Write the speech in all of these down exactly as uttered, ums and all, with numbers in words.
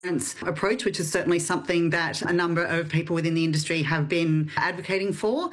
approach, which is certainly something that a number of people within the industry have been advocating for.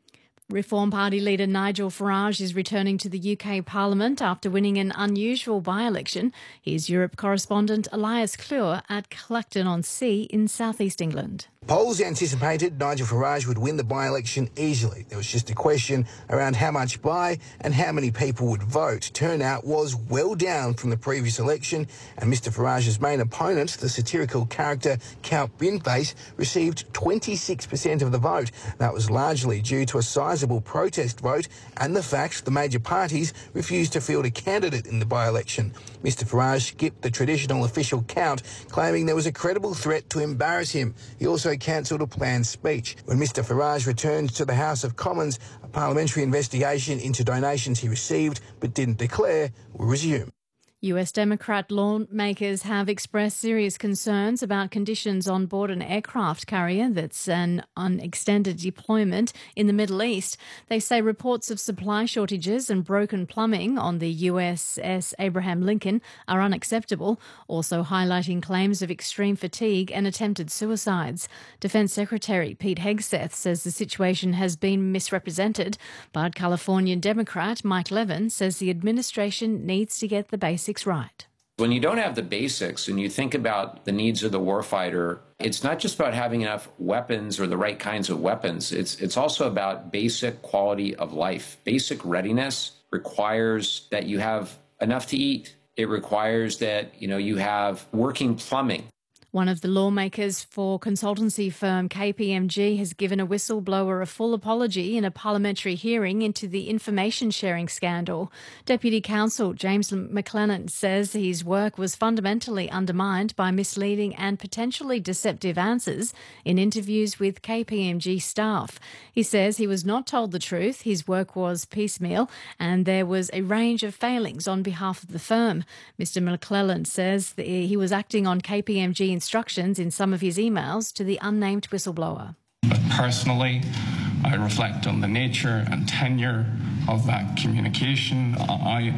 Reform Party leader Nigel Farage is returning to the U K Parliament after winning an unusual by-election. Here's Europe correspondent Elias Clure at Clacton-on-Sea in southeast England. Polls anticipated Nigel Farage would win the by-election easily. There was just a question around how much by and how many people would vote. Turnout was well down from the previous election, and Mister Farage's main opponent, the satirical character Count Binface, received twenty-six percent of the vote. That was largely due to a sizable protest vote and the fact the major parties refused to field a candidate in the by-election. Mister Farage skipped the traditional official count, claiming there was a credible threat to embarrass him. He also cancelled a planned speech. When Mister Farage returned to the House of Commons, a parliamentary investigation into donations he received but didn't declare will resume. U S Democrat lawmakers have expressed serious concerns about conditions on board an aircraft carrier that's an, an extended deployment in the Middle East. They say reports of supply shortages and broken plumbing on the U S S Abraham Lincoln are unacceptable, also highlighting claims of extreme fatigue and attempted suicides. Defence Secretary Pete Hegseth says the situation has been misrepresented, but Californian Democrat Mike Levin says the administration needs to get the basics right. When you don't have the basics and you think about the needs of the warfighter, it's not just about having enough weapons or the right kinds of weapons. It's it's also about basic quality of life. Basic readiness requires that you have enough to eat. It requires that, you know, you have working plumbing. One of the lawmakers for consultancy firm K P M G has given a whistleblower a full apology in a parliamentary hearing into the information sharing scandal. Deputy Counsel James McLennan says his work was fundamentally undermined by misleading and potentially deceptive answers in interviews with K P M G staff. He says he was not told the truth, his work was piecemeal, and there was a range of failings on behalf of the firm. Mister McLennan says that he was acting on K P M G instructions in some of his emails to the unnamed whistleblower. But personally, I reflect on the nature and tenure of that communication. I,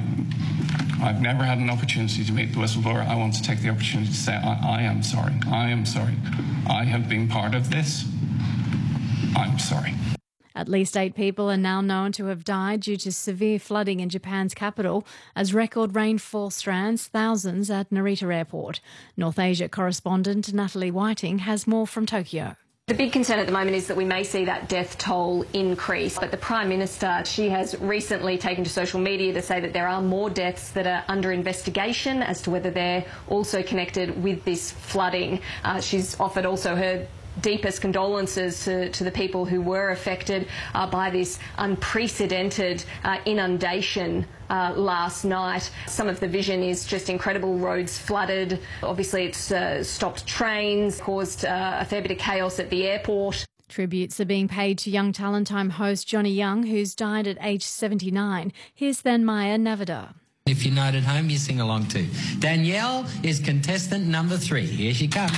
I've never had an opportunity to meet the whistleblower. I want to take the opportunity to say I, I am sorry. I am sorry. I have been part of this. I'm sorry. At least eight people are now known to have died due to severe flooding in Japan's capital as record rainfall strands thousands at Narita Airport. North Asia correspondent Natalie Whiting has more from Tokyo. The big concern at the moment is that we may see that death toll increase. But the Prime Minister, she has recently taken to social media to say that there are more deaths that are under investigation as to whether they're also connected with this flooding. Uh, she's offered also her deepest condolences to, to the people who were affected uh, by this unprecedented uh, inundation uh, last night. Some of the vision is just incredible. Roads flooded. Obviously, it's uh, stopped trains, caused uh, a fair bit of chaos at the airport. Tributes are being paid to Young Talent Time host Johnny Young, who's died at age seventy-nine. Here's then Maya Navada. If you're not at home, you sing along too. Danielle is contestant number three. Here she comes.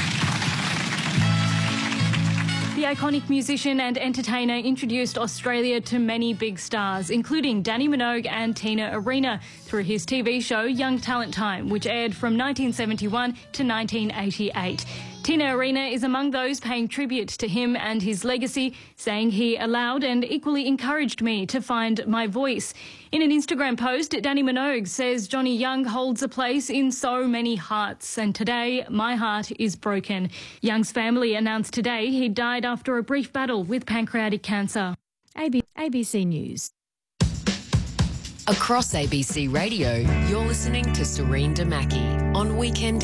The iconic musician and entertainer introduced Australia to many big stars, including Danny Minogue and Tina Arena, through his T V show Young Talent Time, which aired from nineteen seventy-one to nineteen eighty-eight. Tina Arena is among those paying tribute to him and his legacy, saying he allowed and equally encouraged me to find my voice. In an Instagram post, Danny Minogue says Johnny Young holds a place in so many hearts, and today my heart is broken. Young's family announced today he died after a brief battle with pancreatic cancer. A B C News. Across A B C Radio, you're listening to Serene Damaki on Weekend